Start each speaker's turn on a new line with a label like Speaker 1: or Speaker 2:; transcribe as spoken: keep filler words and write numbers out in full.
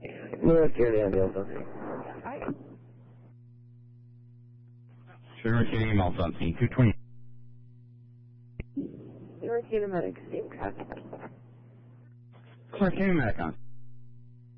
Speaker 1: North Carolina ambulance.
Speaker 2: Hi.
Speaker 3: Sugar City ambulance on scene two twenty.
Speaker 2: North Carolina medic, same traffic.
Speaker 3: Clark County medic on